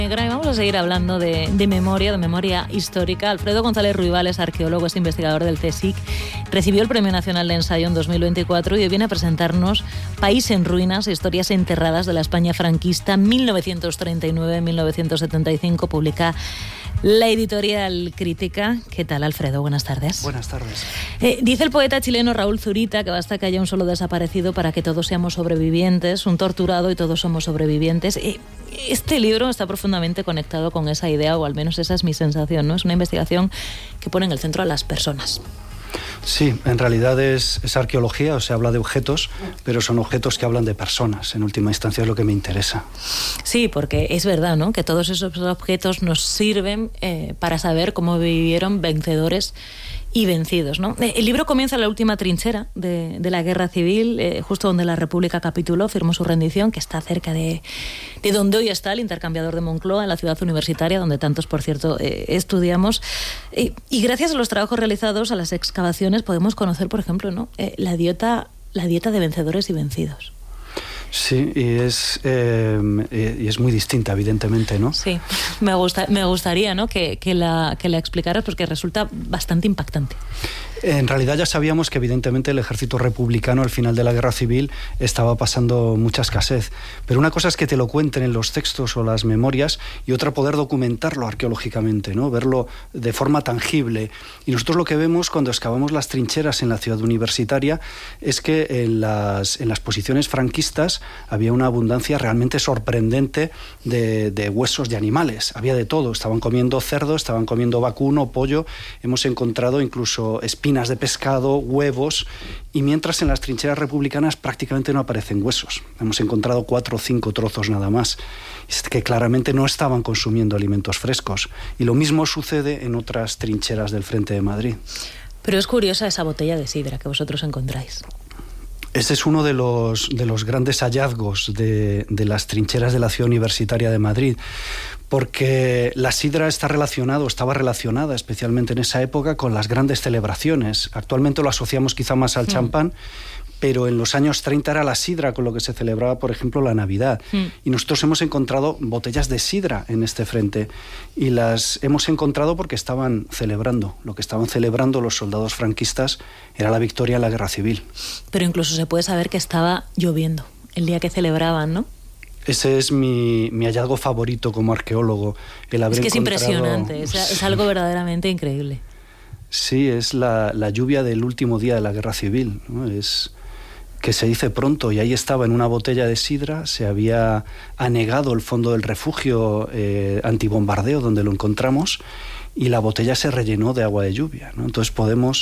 Negra, y vamos a seguir hablando de memoria histórica. Alfredo González Ruibal es arqueólogo, es investigador del CSIC, recibió el Premio Nacional de Ensayo en 2024 y hoy viene a presentarnos País en ruinas, historias enterradas de la España franquista 1939-1975, publica la editorial Crítica. ¿Qué tal, Alfredo? Buenas tardes. Buenas tardes. Dice el poeta chileno Raúl Zurita que basta que haya un solo desaparecido para que todos seamos sobrevivientes, un torturado y todos somos sobrevivientes. Este libro está profundamente conectado con esa idea, o al menos esa es mi sensación, ¿no? Es una investigación que pone en el centro a las personas. Sí, en realidad es arqueología, o sea, habla de objetos, pero son objetos que hablan de personas. En última instancia es lo que me interesa. Sí, porque es verdad, ¿no?, que todos esos objetos nos sirven para saber cómo vivieron vencedores y vencidos, ¿no? El libro comienza en la última trinchera de la Guerra Civil, justo donde la República capituló, firmó su rendición, que está cerca de donde hoy está el intercambiador de Moncloa, en la ciudad universitaria, donde tantos, por cierto, estudiamos. Y gracias a los trabajos realizados, a las excavaciones, podemos conocer, por ejemplo, ¿no?, la dieta de vencedores y vencidos. Sí, y es muy distinta, evidentemente, ¿no? Sí, me gustaría, ¿no?, que la explicaras, porque resulta bastante impactante. En realidad ya sabíamos que evidentemente el ejército republicano al final de la Guerra Civil estaba pasando mucha escasez, pero una cosa es que te lo cuenten en los textos o las memorias y otra poder documentarlo arqueológicamente, ¿no?, verlo de forma tangible. Y nosotros lo que vemos cuando excavamos las trincheras en la ciudad universitaria es que en las posiciones franquistas había una abundancia realmente sorprendente de huesos de animales, había de todo, estaban comiendo cerdo, estaban comiendo vacuno, pollo, hemos encontrado incluso espinas de pescado, huevos, y mientras en las trincheras republicanas prácticamente no aparecen huesos. Hemos encontrado 4 o 5 trozos nada más. Es que claramente no estaban consumiendo alimentos frescos. Y lo mismo sucede en otras trincheras del frente de Madrid. Pero es curiosa esa botella de sidra que vosotros encontráis. Ese es uno de los grandes hallazgos de las trincheras de la ciudad universitaria de Madrid, porque la sidra estaba relacionada especialmente en esa época con las grandes celebraciones. Actualmente lo asociamos quizá más al champán, pero en los años 30 era la sidra con lo que se celebraba, por ejemplo, la Navidad. Y nosotros hemos encontrado botellas de sidra en este frente, y las hemos encontrado porque estaban celebrando. Lo que estaban celebrando los soldados franquistas era la victoria en la Guerra Civil. Pero incluso se puede saber que estaba lloviendo el día que celebraban, ¿no? Ese es mi hallazgo favorito como arqueólogo. Es que es impresionante, es algo verdaderamente increíble. Sí, es la lluvia del último día de la Guerra Civil, ¿no? Es que se dice pronto, y ahí estaba en una botella de sidra, se había anegado el fondo del refugio antibombardeo donde lo encontramos, y la botella se rellenó de agua de lluvia, ¿no? Entonces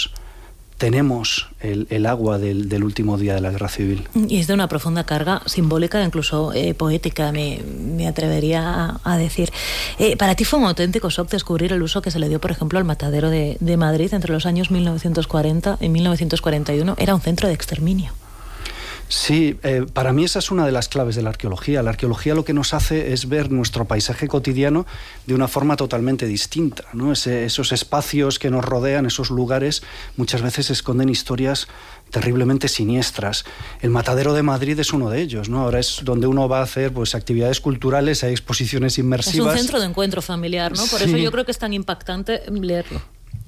tenemos el agua del último día de la Guerra Civil. Y es de una profunda carga simbólica, incluso poética, me atrevería a decir. Para ti fue un auténtico shock descubrir el uso que se le dio, por ejemplo, al matadero de Madrid entre los años 1940 y 1941. Era un centro de exterminio. Sí, para mí esa es una de las claves de la arqueología. La arqueología lo que nos hace es ver nuestro paisaje cotidiano de una forma totalmente distinta, ¿no? Esos espacios que nos rodean, esos lugares, muchas veces esconden historias terriblemente siniestras. El matadero de Madrid es uno de ellos, ¿no? Ahora es donde uno va a hacer pues actividades culturales, hay exposiciones inmersivas. Es un centro de encuentro familiar, ¿no? Por eso yo creo que es tan impactante leerlo.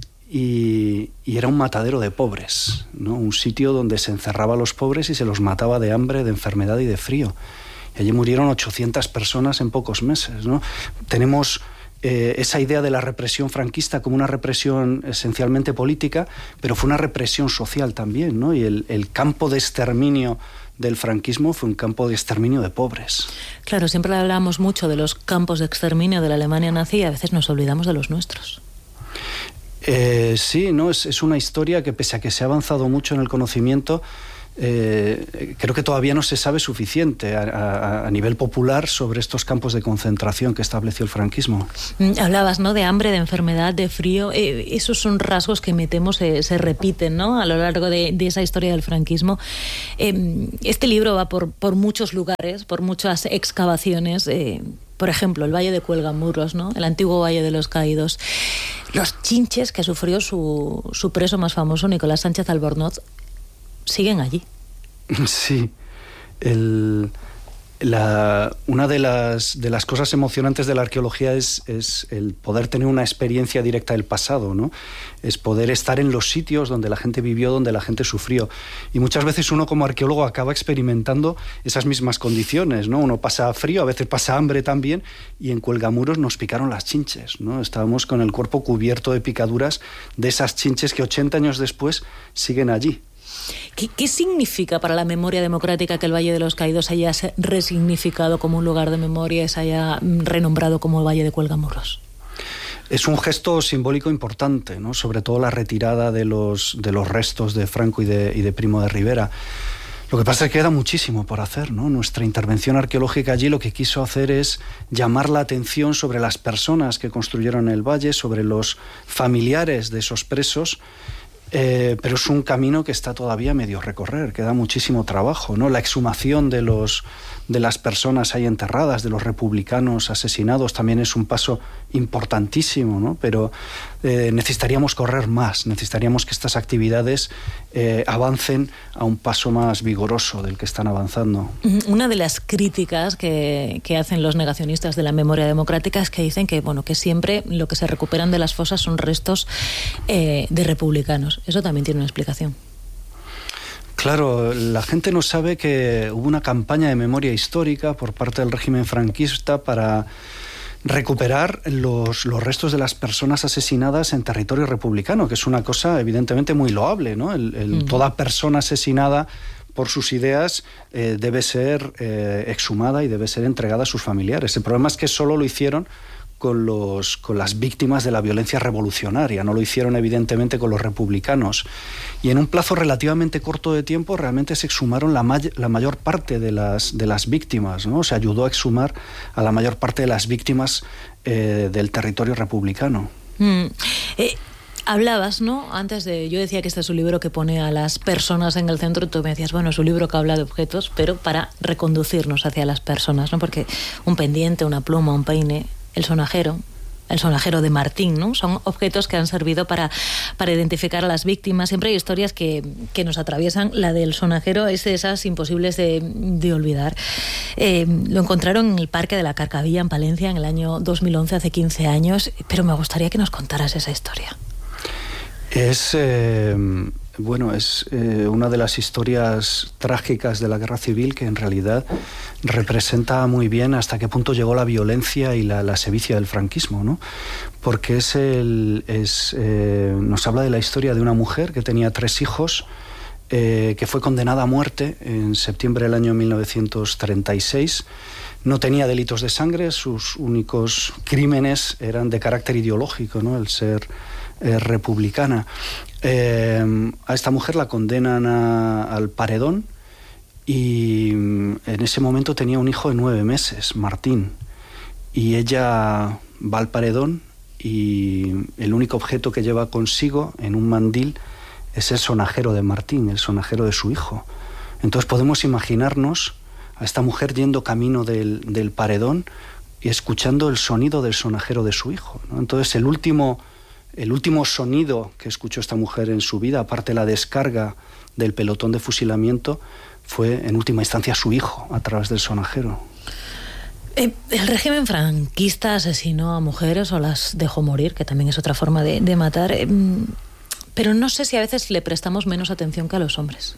Y era un matadero de pobres, ¿no? Un sitio donde se encerraba a los pobres y se los mataba de hambre, de enfermedad y de frío. Y allí murieron 800 personas en pocos meses, ¿no? Tenemos esa idea de la represión franquista como una represión esencialmente política, pero fue una represión social también, ¿no? Y el campo de exterminio del franquismo fue un campo de exterminio de pobres. Claro, siempre hablábamos mucho de los campos de exterminio de la Alemania nazi y a veces nos olvidamos de los nuestros. Sí, ¿no? Es una historia que, pese a que se ha avanzado mucho en el conocimiento, creo que todavía no se sabe suficiente a nivel popular sobre estos campos de concentración que estableció el franquismo. Hablabas, ¿no?, de hambre, de enfermedad, de frío. Esos son rasgos que me temo se repiten, ¿no?, a lo largo de esa historia del franquismo. Este libro va por muchos lugares, por muchas excavaciones. Por ejemplo, el Valle de Cuelgamuros, ¿no?, el antiguo Valle de los Caídos. Los chinches que sufrió su preso más famoso, Nicolás Sánchez Albornoz, siguen allí. Sí. Una de las cosas emocionantes de la arqueología es el poder tener una experiencia directa del pasado, ¿no? Es poder estar en los sitios donde la gente vivió, donde la gente sufrió. Y muchas veces uno como arqueólogo acaba experimentando esas mismas condiciones, ¿no? Uno pasa frío, a veces pasa hambre también, y en Cuelgamuros nos picaron las chinches, ¿no? Estábamos con el cuerpo cubierto de picaduras de esas chinches que 80 años después siguen allí. ¿Qué significa para la memoria democrática que el Valle de los Caídos se haya resignificado como un lugar de memoria y se haya renombrado como el Valle de Cuelgamuros? Es un gesto simbólico importante, ¿no? Sobre todo la retirada de los restos de Franco y de Primo de Rivera. Lo que pasa es que queda muchísimo por hacer, ¿no? Nuestra intervención arqueológica allí lo que quiso hacer es llamar la atención sobre las personas que construyeron el valle, sobre los familiares de esos presos, pero es un camino que está todavía medio recorrer, queda muchísimo trabajo, ¿no? La exhumación de las personas ahí enterradas, de los republicanos asesinados, también es un paso importantísimo, ¿no? Pero necesitaríamos correr más, necesitaríamos que estas actividades avancen a un paso más vigoroso del que están avanzando. Una de las críticas que hacen los negacionistas de la memoria democrática es que dicen que, bueno, que siempre lo que se recuperan de las fosas son restos de republicanos. Eso también tiene una explicación. Claro, la gente no sabe que hubo una campaña de memoria histórica por parte del régimen franquista para recuperar los restos de las personas asesinadas en territorio republicano, que es una cosa evidentemente muy loable, ¿no? Toda persona asesinada por sus ideas debe ser exhumada y debe ser entregada a sus familiares. El problema es que solo lo hicieron con las víctimas de la violencia revolucionaria, no lo hicieron evidentemente con los republicanos. Y en un plazo relativamente corto de tiempo realmente se exhumaron la mayor parte de las víctimas, ¿no? Se ayudó a exhumar a la mayor parte de las víctimas del territorio republicano. Hablabas, ¿no? Yo decía que este es un libro que pone a las personas en el centro, y tú me decías, bueno, es un libro que habla de objetos, pero para reconducirnos hacia las personas, ¿no? Porque un pendiente, una pluma, un peine, el sonajero de Martín, ¿no? Son objetos que han servido para identificar a las víctimas. Siempre hay historias que nos atraviesan. La del sonajero es de esas imposibles de olvidar. Lo encontraron en el Parque de la Carcavilla, en Palencia, en el año 2011, hace 15 años, pero me gustaría que nos contaras esa historia. Es una de las historias trágicas de la Guerra Civil que en realidad representa muy bien hasta qué punto llegó la violencia y la sevicia del franquismo, ¿no? Porque nos habla de la historia de una mujer que tenía 3 hijos, que fue condenada a muerte en septiembre del año 1936. No tenía delitos de sangre, sus únicos crímenes eran de carácter ideológico, ¿no? El ser republicana. A esta mujer la condenan al paredón y en ese momento tenía un hijo de 9 meses, Martín, y ella va al paredón y el único objeto que lleva consigo en un mandil es el sonajero de Martín, el sonajero de su hijo. Entonces podemos imaginarnos a esta mujer yendo camino del paredón y escuchando el sonido del sonajero de su hijo, ¿no? Entonces el último sonido que escuchó esta mujer en su vida, aparte de la descarga del pelotón de fusilamiento, fue en última instancia su hijo a través del sonajero. El régimen franquista asesinó a mujeres o las dejó morir, que también es otra forma de matar, pero no sé si a veces le prestamos menos atención que a los hombres.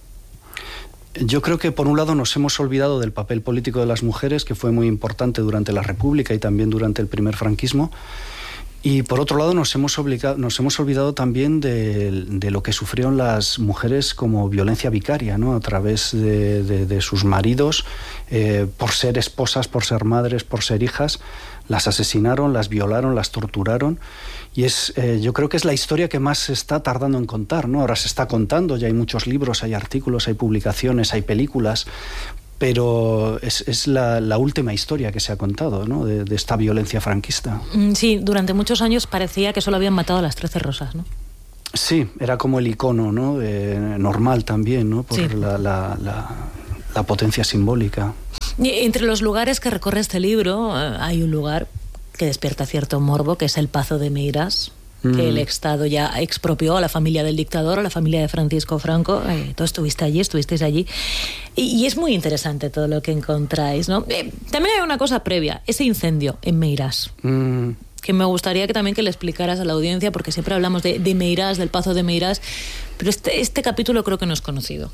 Yo creo que por un lado nos hemos olvidado del papel político de las mujeres, que fue muy importante durante la República y también durante el primer franquismo. Y por otro lado nos hemos olvidado también de lo que sufrieron las mujeres como violencia vicaria, ¿no? A través de sus maridos, por ser esposas, por ser madres, por ser hijas, las asesinaron, las violaron, las torturaron. Y yo creo que es la historia que más se está tardando en contar, ¿no? Ahora se está contando, ya hay muchos libros, hay artículos, hay publicaciones, hay películas, pero es la última historia que se ha contado, ¿no? de esta violencia franquista. Sí, durante muchos años parecía que solo habían matado a las 13 rosas, ¿no? Sí, era como el icono, ¿no? Normal también, ¿no? Por sí. la potencia simbólica. Y entre los lugares que recorre este libro hay un lugar que despierta cierto morbo, que es el Pazo de Meirás, que el Estado ya expropió a la familia del dictador, a la familia de Francisco Franco. Tú estuvisteis allí. Y es muy interesante todo lo que encontráis, ¿no? También hay una cosa previa, ese incendio en Meirás. Que me gustaría que le explicaras a la audiencia, porque siempre hablamos de Meirás, del Pazo de Meirás, pero este capítulo creo que no es conocido.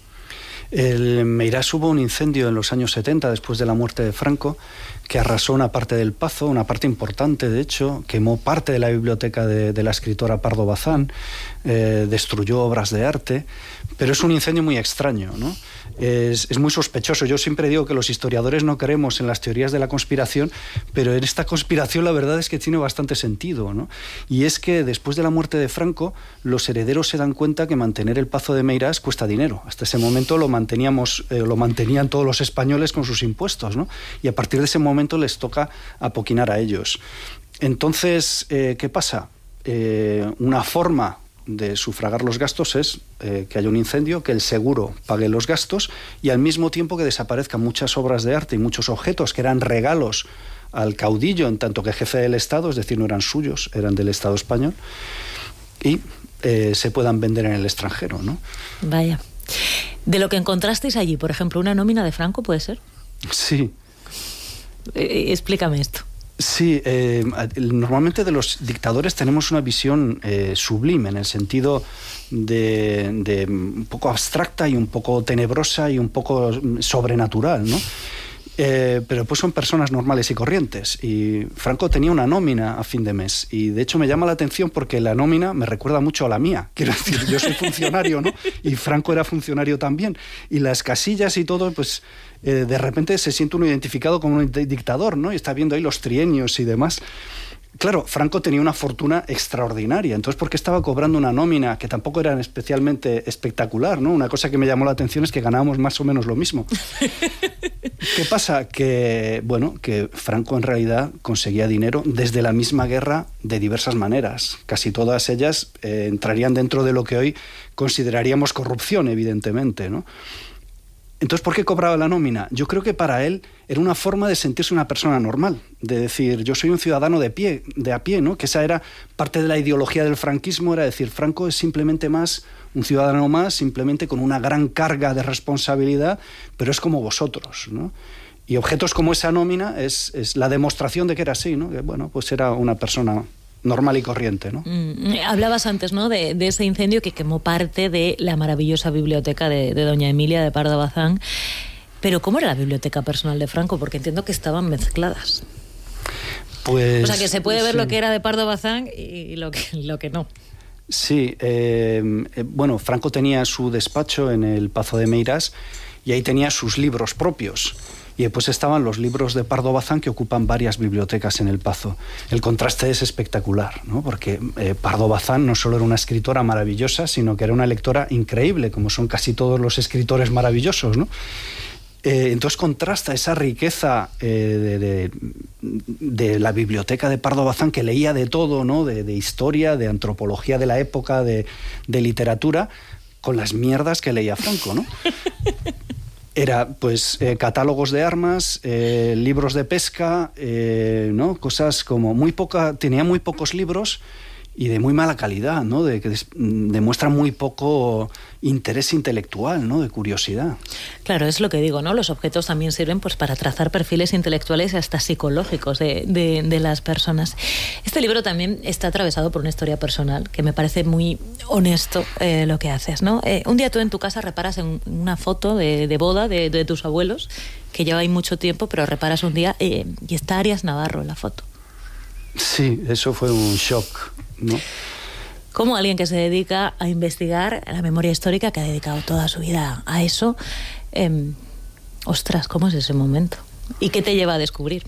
En Meirás hubo un incendio en los años 70, después de la muerte de Franco, que arrasó una parte del Pazo, una parte importante, de hecho, quemó parte de la biblioteca de la escritora Pardo Bazán, destruyó obras de arte, pero es un incendio muy extraño, ¿no? Es muy sospechoso. Yo siempre digo que los historiadores no creemos en las teorías de la conspiración, pero en esta conspiración la verdad es que tiene bastante sentido, ¿no? Y es que después de la muerte de Franco, los herederos se dan cuenta que mantener el Pazo de Meirás cuesta dinero. Hasta ese momento lo mantenían todos los españoles con sus impuestos, ¿no? Y a partir de ese momento les toca apoquinar a ellos. Entonces, ¿qué pasa? Una forma de sufragar los gastos es que haya un incendio, que el seguro pague los gastos y al mismo tiempo que desaparezcan muchas obras de arte y muchos objetos que eran regalos al caudillo en tanto que jefe del Estado, es decir, no eran suyos, eran del Estado español, y se puedan vender en el extranjero, ¿no? Vaya. De lo que encontrasteis allí, por ejemplo, una nómina de Franco, ¿puede ser? Sí. Explícame esto. Sí, normalmente de los dictadores tenemos una visión sublime, en el sentido de un poco abstracta y un poco tenebrosa y un poco sobrenatural, ¿no? Pero pues son personas normales y corrientes, y Franco tenía una nómina a fin de mes, y de hecho me llama la atención porque la nómina me recuerda mucho a la mía. Quiero decir, yo soy funcionario, ¿no? Y Franco era funcionario también, y las casillas y todo, pues de repente se siente uno identificado como un dictador, ¿no? Y está viendo ahí los trienios y demás. Claro, Franco tenía una fortuna extraordinaria, entonces ¿por qué estaba cobrando una nómina que tampoco era especialmente espectacular, ¿no? Una cosa que me llamó la atención es que ganábamos más o menos lo mismo. ¿Qué pasa? Que Franco en realidad conseguía dinero desde la misma guerra de diversas maneras. Casi todas ellas entrarían dentro de lo que hoy consideraríamos corrupción, evidentemente, ¿no? Entonces, ¿por qué cobraba la nómina? Yo creo que para él era una forma de sentirse una persona normal, de decir, yo soy un ciudadano de a pie, ¿no? Que esa era parte de la ideología del franquismo, era decir, Franco es simplemente más un ciudadano más, simplemente con una gran carga de responsabilidad, pero es como vosotros, ¿no? Y objetos como esa nómina es la demostración de que era así, ¿no? Que, pues era una persona normal y corriente, ¿no? Hablabas antes, ¿no?, de ese incendio que quemó parte de la maravillosa biblioteca de doña Emilia de Pardo Bazán. Pero ¿cómo era la biblioteca personal de Franco? Porque entiendo que estaban mezcladas. Pues, o sea, que se puede ver lo que era de Pardo Bazán y lo que no. Sí, Franco tenía su despacho en el Pazo de Meirás y ahí tenía sus libros propios. Y después estaban los libros de Pardo Bazán, que ocupan varias bibliotecas en el Pazo. El contraste es espectacular, ¿no? Porque Pardo Bazán no solo era una escritora maravillosa, sino que era una lectora increíble, como son casi todos los escritores maravillosos, ¿no? Entonces contrasta esa riqueza de la biblioteca de Pardo Bazán, que leía de todo, ¿no? De historia, de antropología de la época, de literatura, con las mierdas que leía Franco, ¿no? Era, pues, catálogos de armas, libros de pesca, ¿no? Cosas como tenía muy pocos libros y de muy mala calidad, ¿no? Que demuestran muy poco interés intelectual, ¿no? De curiosidad. Claro, es lo que digo, ¿no? Los objetos también sirven, pues, para trazar perfiles intelectuales y hasta psicológicos de las personas. Este libro también está atravesado por una historia personal que me parece muy honesto lo que haces, ¿no? Un día tú en tu casa reparas en una foto de boda de tus abuelos, que lleva ahí mucho tiempo, pero reparas un día y está Arias Navarro en la foto. Sí, eso fue un shock, ¿no? Como alguien que se dedica a investigar la memoria histórica, que ha dedicado toda su vida a eso, ostras, ¿cómo es ese momento? ¿Y qué te lleva a descubrir?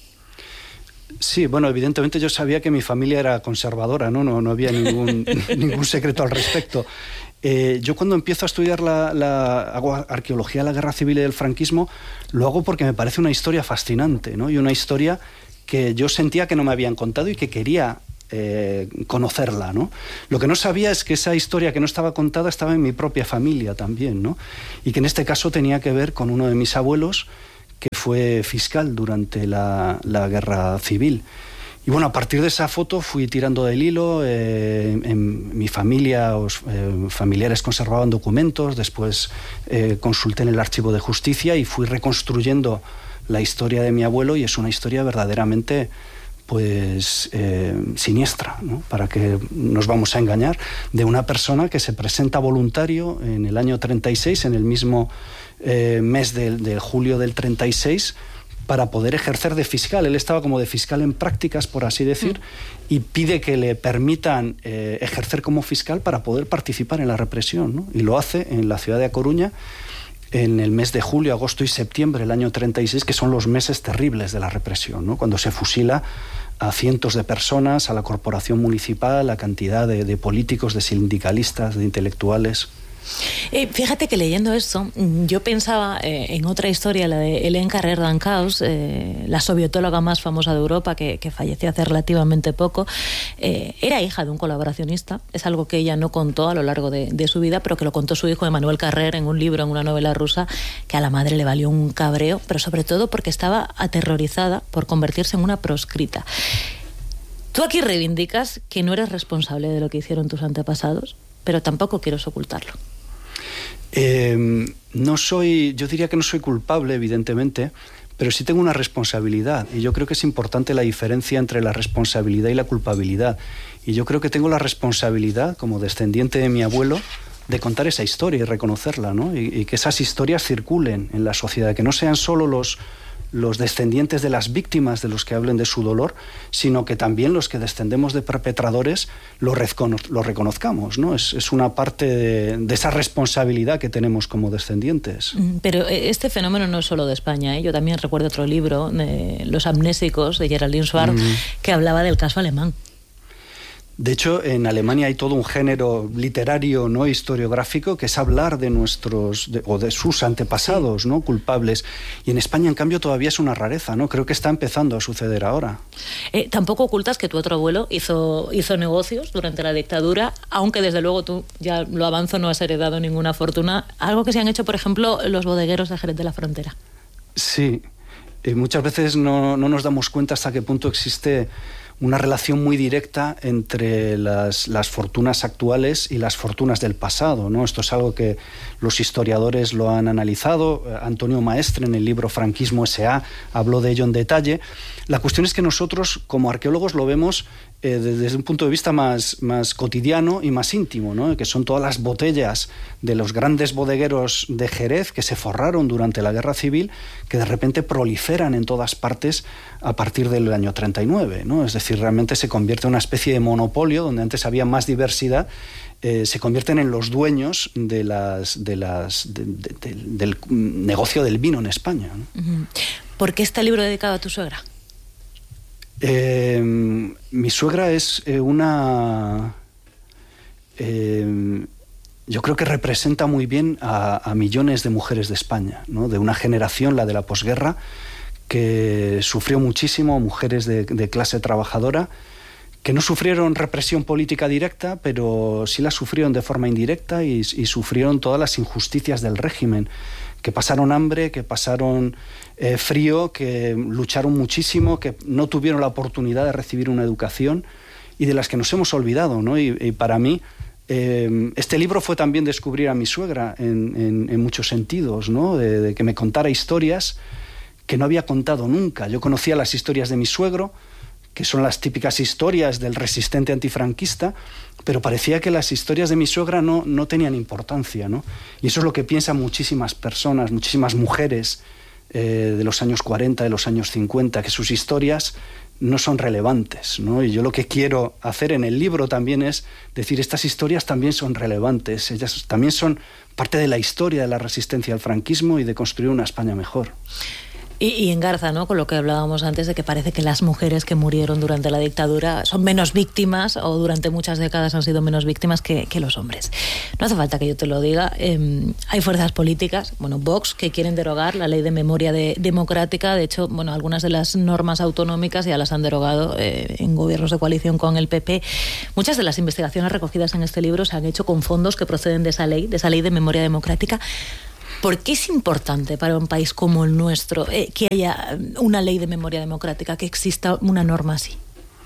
Sí, evidentemente yo sabía que mi familia era conservadora, no había ningún secreto al respecto. Yo cuando empiezo a estudiar hago arqueología de la Guerra Civil y del franquismo, lo hago porque me parece una historia fascinante, ¿no? Y una historia que yo sentía que no me habían contado y que quería conocerla, ¿no? Lo que no sabía es que esa historia que no estaba contada estaba en mi propia familia también, ¿no? Y que en este caso tenía que ver con uno de mis abuelos, que fue fiscal durante la Guerra Civil. Y bueno, a partir de esa foto fui tirando del hilo. En mi familia, familiares conservaban documentos, después consulté en el Archivo de Justicia y fui reconstruyendo la historia de mi abuelo, y es una historia verdaderamente pues siniestra, ¿no? Para que nos vamos a engañar, de una persona que se presenta voluntario en el año 36, en el mismo mes de julio del 36, para poder ejercer de fiscal. Él estaba como de fiscal en prácticas, por así decir, y pide que le permitan ejercer como fiscal para poder participar en la represión, ¿no? Y lo hace en la ciudad de A Coruña en el mes de julio, agosto y septiembre del año 36, que son los meses terribles de la represión, ¿no? Cuando se fusila a cientos de personas, a la corporación municipal, a cantidad de políticos, de sindicalistas, de intelectuales. Fíjate que leyendo esto, yo pensaba en otra historia, la de Hélène Carrère d'Ancaus, la sovietóloga más famosa de Europa, que falleció hace relativamente poco. Era hija de un colaboracionista, es algo que ella no contó a lo largo de su vida, pero que lo contó su hijo Emmanuel Carrère en un libro, en una novela rusa, que a la madre le valió un cabreo, pero sobre todo porque estaba aterrorizada por convertirse en una proscrita. Tú aquí reivindicas que no eres responsable de lo que hicieron tus antepasados, pero tampoco quieres ocultarlo. Yo diría que no soy culpable, evidentemente, pero sí tengo una responsabilidad, y yo creo que es importante la diferencia entre la responsabilidad y la culpabilidad. Y yo creo que tengo la responsabilidad, como descendiente de mi abuelo, de contar esa historia y reconocerla, ¿no? Y que esas historias circulen en la sociedad, que no sean solo los descendientes de las víctimas de los que hablen de su dolor, sino que también los que descendemos de perpetradores lo reconozcamos, ¿no? Es una parte de esa responsabilidad que tenemos como descendientes. Pero este fenómeno no es solo de España, ¿eh? Yo también recuerdo otro libro, Los amnésicos, de Geraldine Schwartz, que hablaba del caso alemán. De hecho, en Alemania hay todo un género literario, ¿no?, historiográfico, que es hablar de de sus antepasados, ¿no?, culpables. Y en España, en cambio, todavía es una rareza, ¿no? Creo que está empezando a suceder ahora. Tampoco ocultas que tu otro abuelo hizo negocios durante la dictadura, aunque desde luego tú, ya lo avanzo, no has heredado ninguna fortuna. Algo que se han hecho, por ejemplo, los bodegueros de Jerez de la Frontera. Sí. Muchas veces no nos damos cuenta hasta qué punto existe una relación muy directa entre las fortunas actuales y las fortunas del pasado, ¿no? Esto es algo que los historiadores lo han analizado. Antonio Maestre, en el libro Franquismo S.A., habló de ello en detalle. La cuestión es que nosotros, como arqueólogos, lo vemos desde un punto de vista más cotidiano y más íntimo, ¿no? Que son todas las botellas de los grandes bodegueros de Jerez que se forraron durante la Guerra Civil, que de repente proliferan en todas partes a partir del año 39, ¿no? Es decir, realmente se convierte en una especie de monopolio, donde antes había más diversidad. Se convierten en los dueños del negocio del vino en España, ¿no? ¿Por qué este libro dedicado a tu suegra? Mi suegra es yo creo que representa muy bien a millones de mujeres de España, ¿no? De una generación, la de la posguerra, que sufrió muchísimo, mujeres de clase trabajadora, que no sufrieron represión política directa, pero sí la sufrieron de forma indirecta y sufrieron todas las injusticias del régimen, que pasaron hambre, que pasaron frío, que lucharon muchísimo, que no tuvieron la oportunidad de recibir una educación y de las que nos hemos olvidado, ¿no? Y para mí este libro fue también descubrir a mi suegra en muchos sentidos, ¿no? De que me contara historias que no había contado nunca. Yo conocía las historias de mi suegro, que son las típicas historias del resistente antifranquista, pero parecía que las historias de mi suegra no tenían importancia, ¿no? Y eso es lo que piensan muchísimas personas, muchísimas mujeres de los años 40, de los años 50, que sus historias no son relevantes, ¿no? Y yo lo que quiero hacer en el libro también es decir, estas historias también son relevantes, ellas también son parte de la historia de la resistencia al franquismo y de construir una España mejor. Y engarza, ¿no?, con lo que hablábamos antes de que parece que las mujeres que murieron durante la dictadura son menos víctimas, o durante muchas décadas han sido menos víctimas que los hombres. No hace falta que yo te lo diga. Hay fuerzas políticas, Vox, que quieren derogar la ley de memoria democrática. De hecho, algunas de las normas autonómicas ya las han derogado en gobiernos de coalición con el PP. Muchas de las investigaciones recogidas en este libro se han hecho con fondos que proceden de esa ley de memoria democrática. ¿Por qué es importante para un país como el nuestro que haya una ley de memoria democrática, que exista una norma así?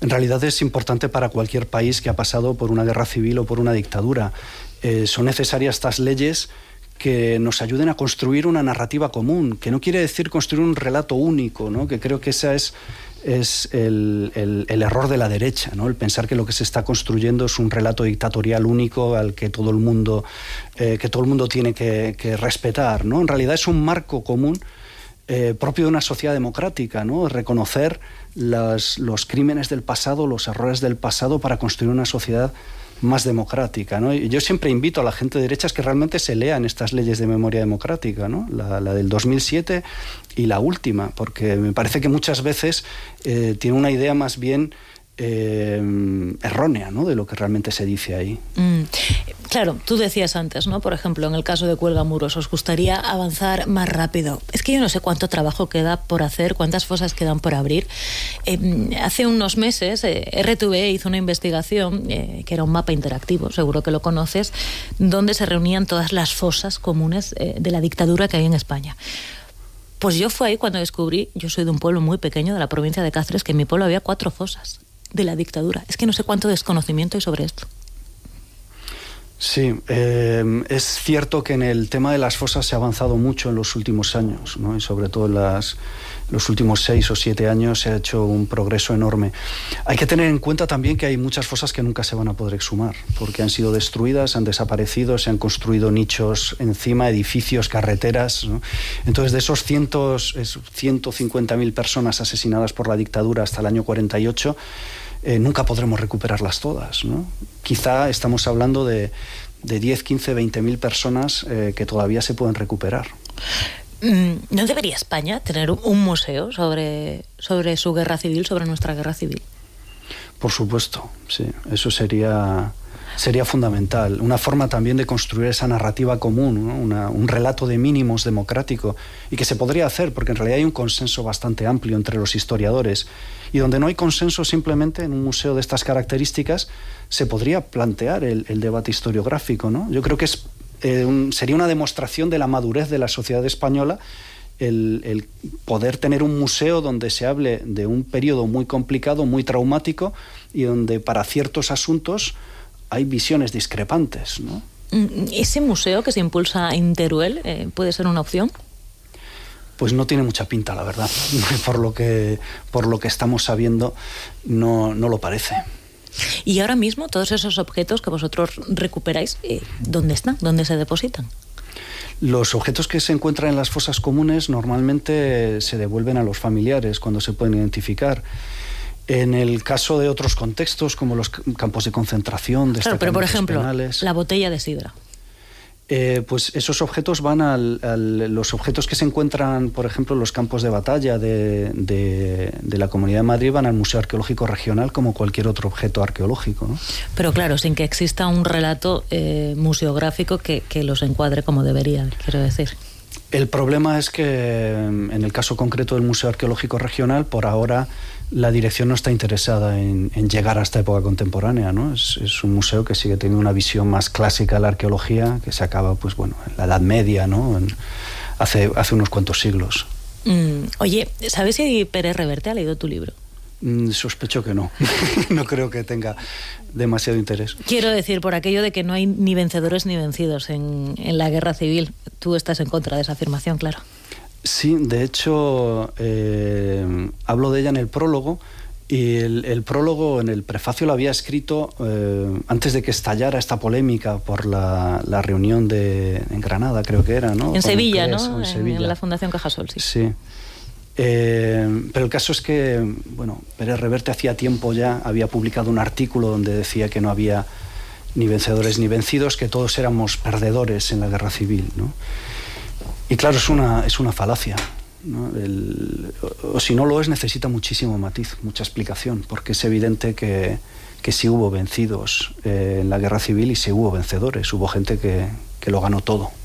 En realidad es importante para cualquier país que ha pasado por una guerra civil o por una dictadura. Son necesarias estas leyes que nos ayuden a construir una narrativa común, que no quiere decir construir un relato único, ¿no? Que creo que esa es el error de la derecha, ¿no? El pensar que lo que se está construyendo es un relato dictatorial único al que todo el mundo tiene que respetar, ¿no? En realidad es un marco común propio de una sociedad democrática, ¿no? Reconocer los crímenes del pasado, los errores del pasado para construir una sociedad más democrática, ¿no? Y yo siempre invito a la gente de derechas que realmente se lean estas leyes de memoria democrática, ¿no? La del 2007 y la última, porque me parece que muchas veces tiene una idea más bien errónea, ¿no? De lo que realmente se dice ahí. Claro, tú decías antes, ¿no? Por ejemplo, en el caso de Cuelgamuros, os gustaría avanzar más rápido. Es que yo no sé cuánto trabajo queda por hacer, cuántas fosas quedan por abrir. Hace unos meses, RTV hizo una investigación, que era un mapa interactivo, seguro que lo conoces, donde se reunían todas las fosas comunes de la dictadura que hay en España. Pues yo fue ahí cuando descubrí, yo soy de un pueblo muy pequeño de la provincia de Cáceres, que en mi pueblo había 4 fosas de la dictadura. Es que no sé cuánto desconocimiento hay sobre esto. Sí, es cierto que en el tema de las fosas se ha avanzado mucho en los últimos años, ¿no? Y sobre todo en los últimos 6 o 7 años se ha hecho un progreso enorme. Hay que tener en cuenta también que hay muchas fosas que nunca se van a poder exhumar, porque han sido destruidas, han desaparecido, se han construido nichos encima, edificios, carreteras, ¿no? Entonces, de esos 150.000 personas asesinadas por la dictadura hasta el año 48, nunca podremos recuperarlas todas, ¿no? Quizá estamos hablando de 10, 15, 20.000 personas que todavía se pueden recuperar. ¿No debería España tener un museo sobre su guerra civil, sobre nuestra guerra civil? Por supuesto, sí. Eso sería fundamental. Una forma también de construir esa narrativa común, ¿no? Un relato de mínimos democrático, y que se podría hacer, porque en realidad hay un consenso bastante amplio entre los historiadores, y donde no hay consenso, simplemente en un museo de estas características se podría plantear el debate historiográfico, ¿no? Yo creo que sería una demostración de la madurez de la sociedad española el poder tener un museo donde se hable de un periodo muy complicado, muy traumático, y donde para ciertos asuntos hay visiones discrepantes, ¿no? ¿Ese museo que se impulsa en Teruel puede ser una opción? Pues no tiene mucha pinta, la verdad. Por lo que estamos sabiendo, no lo parece. Y ahora mismo, todos esos objetos que vosotros recuperáis, ¿dónde están? ¿Dónde se depositan? Los objetos que se encuentran en las fosas comunes normalmente se devuelven a los familiares cuando se pueden identificar. En el caso de otros contextos, como los campos de concentración, claro, pero por ejemplo, penales, la botella de sidra. Pues esos objetos van los objetos que se encuentran, por ejemplo, en los campos de batalla de la Comunidad de Madrid, van al Museo Arqueológico Regional como cualquier otro objeto arqueológico, ¿no? Pero claro, sin que exista un relato museográfico que los encuadre como debería, quiero decir. El problema es que en el caso concreto del Museo Arqueológico Regional, por ahora la dirección no está interesada en llegar a esta época contemporánea, ¿no? Es un museo que sigue teniendo una visión más clásica de la arqueología, que se acaba, pues bueno, en la Edad Media, ¿no? Hace unos cuantos siglos. Oye, ¿sabes si Pérez Reverte ha leído tu libro? Sospecho que no. No creo que tenga demasiado interés. Quiero decir, por aquello de que no hay ni vencedores ni vencidos en la guerra civil. Tú estás en contra de esa afirmación, claro. Sí, de hecho, hablo de ella en el prólogo, y el prólogo, en el prefacio, lo había escrito antes de que estallara esta polémica por la reunión en Granada, creo que era, ¿no? En Sevilla, ¿no? En Sevilla. En la Fundación Cajasol, sí. Sí. Pero el caso es que, bueno, Pérez Reverte hacía tiempo ya había publicado un artículo donde decía que no había ni vencedores ni vencidos, que todos éramos perdedores en la guerra civil, ¿no? Y claro, es una falacia, ¿no? O si no lo es, necesita muchísimo matiz, mucha explicación, porque es evidente que sí hubo vencidos en la guerra civil y sí hubo vencedores, hubo gente que lo ganó todo.